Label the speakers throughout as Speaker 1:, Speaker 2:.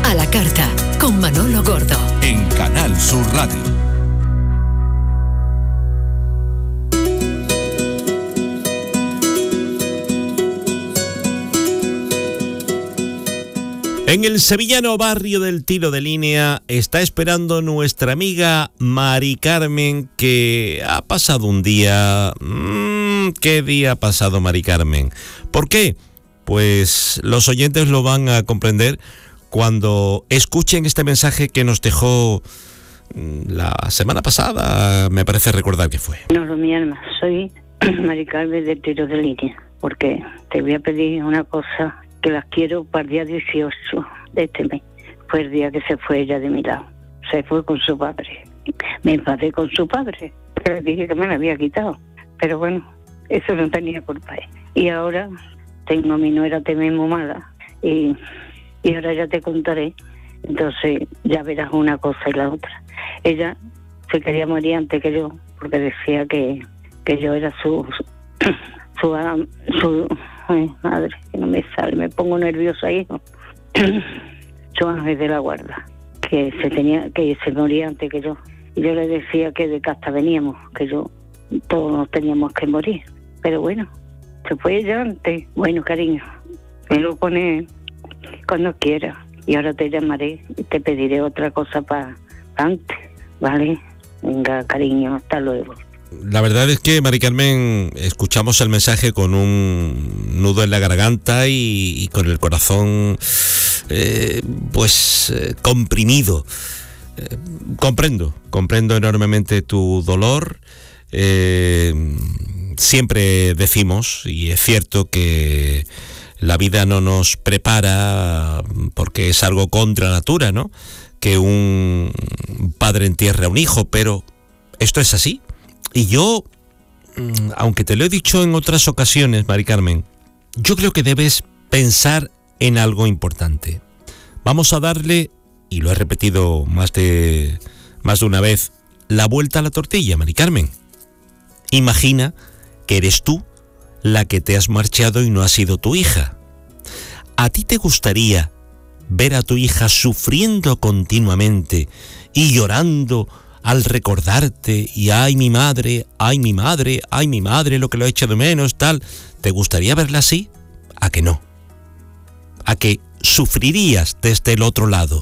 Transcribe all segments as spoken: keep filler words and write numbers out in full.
Speaker 1: A la carta, con Manolo Gordo.
Speaker 2: En Canal Sur Radio.
Speaker 3: En el sevillano barrio del Tiro de Línea está esperando nuestra amiga Mari Carmen, que ha pasado un día... Mmm, ¿Qué día ha pasado Mari Carmen? ¿Por qué? Pues los oyentes lo van a comprender cuando escuchen este mensaje que nos dejó la semana pasada, me parece recordar que fue.
Speaker 4: No, mi alma, soy Mari Carmen del Tiro de Línea, porque te voy a pedir una cosa... que las quiero para el día dieciocho de este mes. Fue el día que se fue ella de mi lado. Se fue con su padre. Me enfadé con su padre, que le dije que me la había quitado. Pero bueno, eso no tenía culpa. Y ahora tengo a mi nuera también muy mala. Y, y ahora ya te contaré. Entonces ya verás una cosa y la otra. Ella se quería morir antes que yo, porque decía que, que yo era su... su, su, su Ay, madre, que no me sale, me pongo nerviosa, hijo. Su ángel de la guarda, que se tenía, que se moría antes que yo. Y yo le decía que de casta veníamos, que yo, todos nos teníamos que morir. Pero bueno, se fue ella antes. Bueno, cariño, me lo pone cuando quiera. Y ahora te llamaré y te pediré otra cosa para pa antes, ¿vale? Venga, cariño, hasta luego.
Speaker 3: La verdad es que, Mari Carmen, escuchamos el mensaje con un nudo en la garganta y, y con el corazón eh, pues eh, comprimido. Eh, comprendo, comprendo enormemente tu dolor. Eh, siempre decimos, y es cierto, que la vida no nos prepara porque es algo contra natura, ¿no? Que un padre entierre a un hijo, pero esto es así. Y yo, aunque te lo he dicho en otras ocasiones, Mari Carmen, yo creo que debes pensar en algo importante. Vamos a darle, y lo he repetido más de, más de una vez, la vuelta a la tortilla, Mari Carmen. Imagina que eres tú la que te has marchado y no ha sido tu hija. ¿A ti te gustaría ver a tu hija sufriendo continuamente y llorando al recordarte y ay mi madre, ay mi madre, ay mi madre, lo que lo he hecho de menos, tal? ¿Te gustaría verla así? ¿A que no? ¿A que sufrirías desde el otro lado?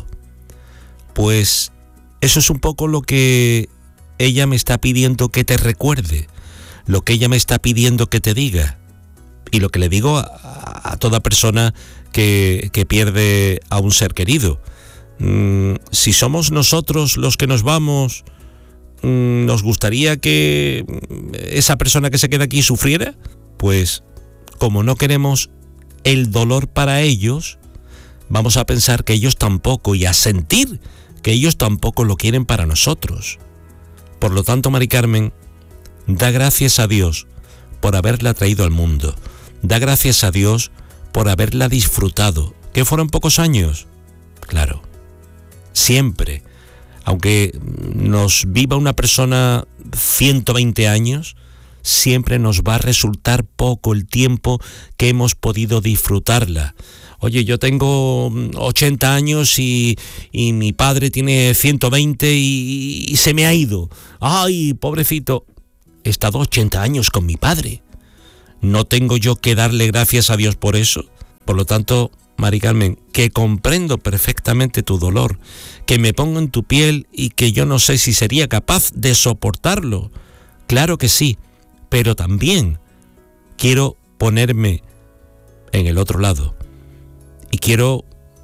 Speaker 3: Pues eso es un poco lo que ella me está pidiendo que te recuerde, lo que ella me está pidiendo que te diga, y lo que le digo a, a toda persona que, que pierde a un ser querido. Mm, si somos nosotros los que nos vamos, mm, ¿nos gustaría que esa persona que se queda aquí sufriera? Pues como no queremos el dolor para ellos, vamos a pensar que ellos tampoco, y a sentir que ellos tampoco lo quieren para nosotros. Por lo tanto, Mari Carmen, da gracias a Dios por haberla traído al mundo. Da gracias a Dios por haberla disfrutado. ¿Que fueron pocos años? Claro. Siempre, aunque nos viva una persona ciento veinte años, siempre nos va a resultar poco el tiempo que hemos podido disfrutarla. Oye, yo tengo ochenta años y, y mi padre tiene ciento veinte y, y se me ha ido. ¡Ay, pobrecito! He estado ochenta años con mi padre. ¿No tengo yo que darle gracias a Dios por eso? Por lo tanto, Mari Carmen, que comprendo perfectamente tu dolor, que me pongo en tu piel y que yo no sé si sería capaz de soportarlo. Claro que sí, pero también quiero ponerme en el otro lado. Y quiero,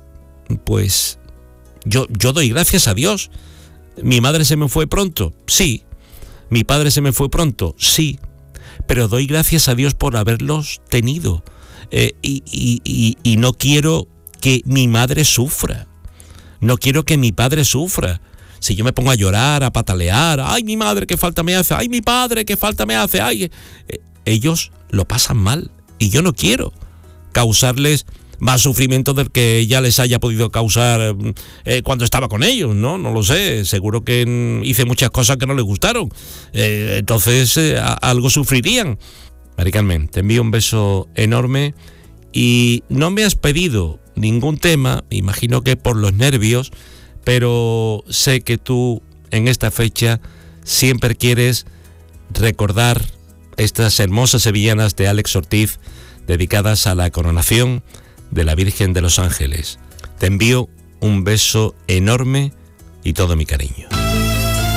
Speaker 3: pues, yo, yo doy gracias a Dios. ¿Mi madre se me fue pronto? Sí. ¿Mi padre se me fue pronto? Sí. Pero doy gracias a Dios por haberlos tenido. Eh, y, y, y, y no quiero que mi madre sufra. No quiero que mi padre sufra. Si yo me pongo a llorar, a patalear, ¡ay, mi madre, qué falta me hace! ¡Ay, mi padre, qué falta me hace! ¡Ay! Eh, ellos lo pasan mal. Y yo no quiero causarles más sufrimiento del que ya les haya podido causar eh, cuando estaba con ellos, ¿no? No lo sé, seguro que mm, hice muchas cosas que no les gustaron. Eh, entonces, eh, a, algo sufrirían. Mari Carmen, te envío un beso enorme y no me has pedido ningún tema, imagino que por los nervios, pero sé que tú en esta fecha siempre quieres recordar estas hermosas sevillanas de Alex Ortiz dedicadas a la coronación de la Virgen de los Ángeles. Te envío un beso enorme y todo mi cariño.